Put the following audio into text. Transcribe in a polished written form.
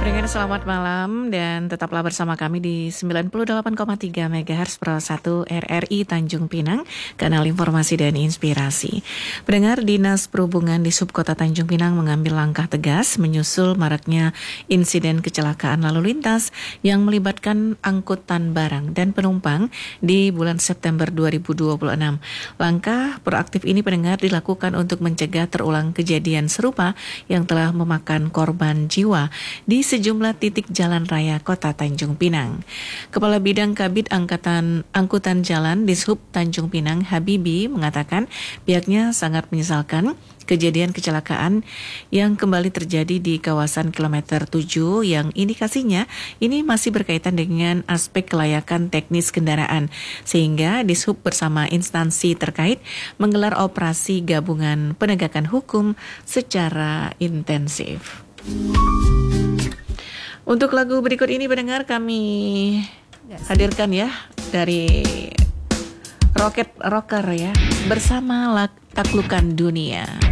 Pendengar selamat malam dan tetaplah bersama kami di 98,3 MHz Pro 1 RRI Tanjung Pinang, kanal informasi dan inspirasi. Pendengar, Dinas Perhubungan di Subkota Tanjung Pinang mengambil langkah tegas menyusul maraknya insiden kecelakaan lalu lintas yang melibatkan angkutan barang dan penumpang di bulan September 2026. Langkah proaktif ini pendengar dilakukan untuk mencegah terulang kejadian serupa yang telah memakan korban jiwa di sejumlah titik jalan raya Kota Tanjung Pinang. Kepala Bidang Kabid Angkutan Jalan Dishub Tanjung Pinang, Habibi, mengatakan pihaknya sangat menyesalkan kejadian kecelakaan yang kembali terjadi di kawasan kilometer 7 yang indikasinya ini masih berkaitan dengan aspek kelayakan teknis kendaraan, sehingga Dishub bersama instansi terkait menggelar operasi gabungan penegakan hukum secara intensif. Untuk lagu berikut ini pendengar kami hadirkan ya dari Rocket Rocker ya, bersama Taklukan Dunia.